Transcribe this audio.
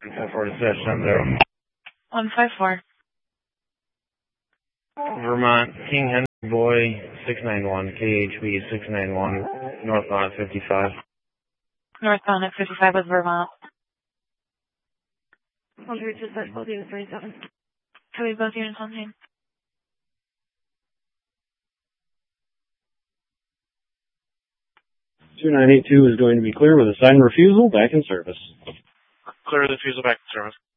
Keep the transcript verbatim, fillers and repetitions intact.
five four to seven zero. one five four. Vermont, King Henry Boy, six nine one, K H B six nine one, northbound at fifty-five. Northbound at fifty-five with Vermont. I'll reach this at both units thirty-seven. Copy both units on scene. two nine eight two is going to be clear with a signed refusal back in service. Clear the refusal back in service.